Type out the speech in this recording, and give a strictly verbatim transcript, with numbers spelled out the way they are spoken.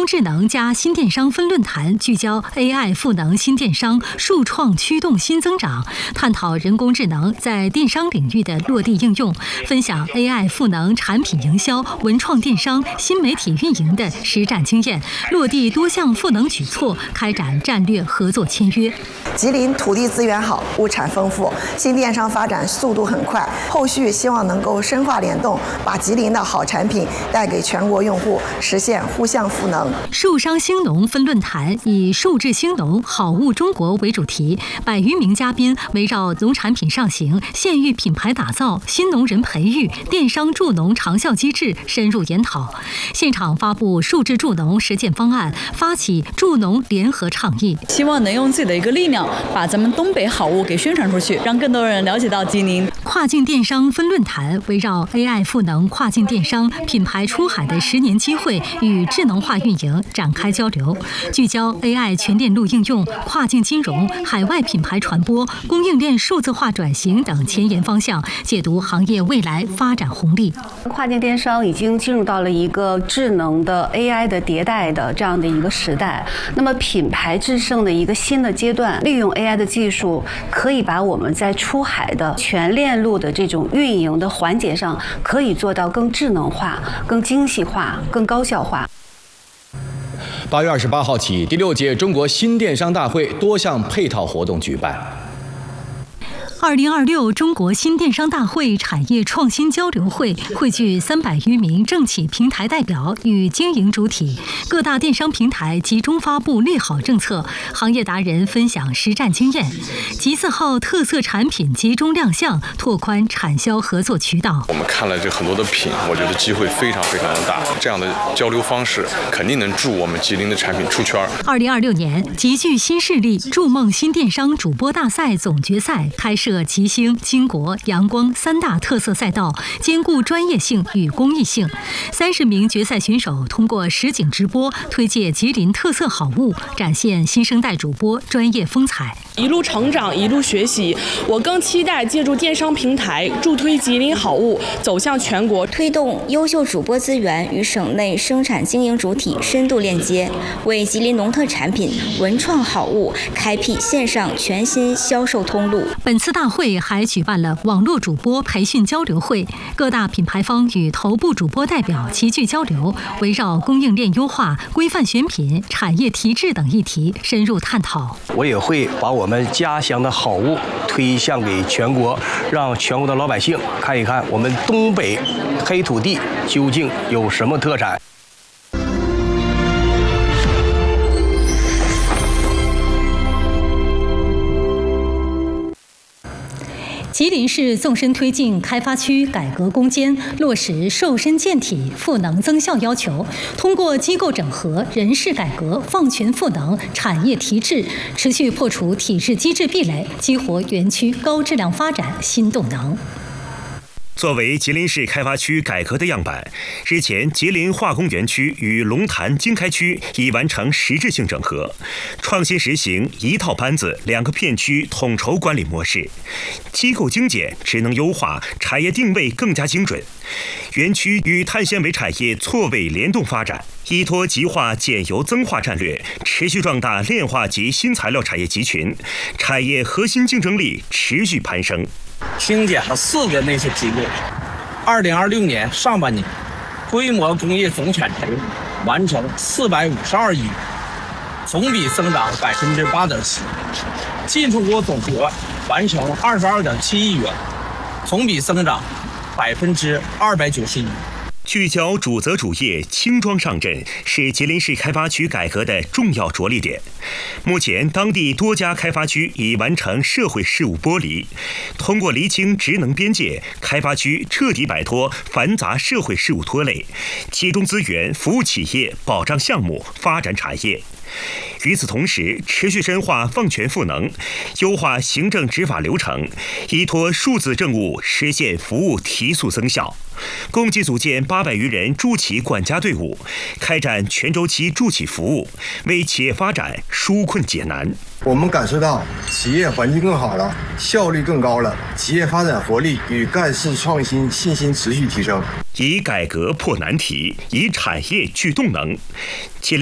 工智能加新电商分论坛聚焦 A I 赋能新电商，数创驱动新增长，探讨人工智能在电商领域的落地应用，分享 A I 赋能产品营销、文创电商、新媒体运营的实战经验，落地多项赋能举措，开展战略合作签约。 吉林土地资源好，物产丰富，新电商发展速度很快，后续希望能够深化联动，把吉林的好产品带给全国用户，实现互相赋能。 数商兴农分论坛以数字兴农好物中国为主题，百余名嘉宾围绕农产品上行、县域品牌打造、新农人培育、电商助农长效机制深入研讨。现场发布数字助农实践方案，发起助农联合倡议， 希望能用自己的一个力量，把咱们东北好物给宣传出去，让更多人了解到吉林。 跨境电商分论坛围绕 A I 赋能跨境电商品牌出海的十年机会与智能化运营展开交流，聚焦 A I 全链路应用、跨境金融、海外品牌传播、供应链数字化转型等前沿方向，解读行业未来发展红利。 跨境电商已经进入到了一个智能的 A I 的迭代的这样的一个时代，那么品牌制胜的一个新的阶段，利用 A I 的技术，可以把我们在出海的全链路的这种运营的环节上，可以做到更智能化、更精细化、更高效化。 八月二十八号起，第六届中国新电商大会多项配套活动举办。 二零二六中国新电商大会产业创新交流会汇聚三百余名政企平台代表与经营主体，各大电商平台集中发布利好政策，行业达人分享实战经验，集字号特色产品集中亮相，拓宽产销合作渠道。 我们看了这很多的品，我觉得机会非常非常的大，这样的交流方式肯定能助我们吉林的产品出圈。 二零二六年集聚新势力筑梦新电商主播大赛总决赛开设吉星、金国、阳光三大特色赛道，兼顾专业性与公益性。三十名决赛选手通过实景直播推介吉林特色好物，展现新生代主播专业风采。 一路成长，一路学习，我更期待借助电商平台助推吉林好物走向全国， 推动优秀主播资源与省内生产经营主体深度链接，为吉林农特产品、文创好物开辟线上全新销售通路。 本次大会还举办了网络主播培训交流会，各大品牌方与头部主播代表齐聚交流，围绕供应链优化、规范选品、产业提质等议题深入探讨。 我也会把我们家乡的好物推向给全国，让全国的老百姓看一看我们东北黑土地究竟有什么特产。 吉林市纵深推进开发区改革攻坚，落实瘦身健体、赋能增效要求，通过机构整合、人事改革、放权赋能、产业提质，持续破除体制机制壁垒，激活园区高质量发展新动能。 作为吉林市开发区改革的样板，日前吉林化工园区与龙潭经开区已完成实质性整合，创新实行一套班子两个片区统筹管理模式，机构精简、职能优化、产业定位更加精准。园区与碳纤维产业错位联动发展，依托极化减油增化战略，持续壮大炼化及新材料产业集群，产业核心竞争力持续攀升。 精简了四个内饰机构。二零二六年上半年，规模工业总产值完成四百五十二亿元，同比增长百分之八点七；进出口总额完成二十二点七亿元，同比增长百分之二百九十一。 聚焦主责主业、轻装上阵，是吉林市开发区改革的重要着力点。目前，当地多家开发区已完成社会事务剥离，通过厘清职能边界，开发区彻底摆脱繁杂社会事务拖累，集中资源服务企业、保障项目、发展产业。与此同时，持续深化放权赋能，优化行政执法流程，依托数字政务实现服务提速增效。共计组建八百余人助企管家队伍，开展全周期助企服务，为企业发展纾困解难。 我们感受到企业环境更好了，效率更高了，企业发展活力与干事创新信心持续提升。 以改革破难题，以产业聚动能。吉林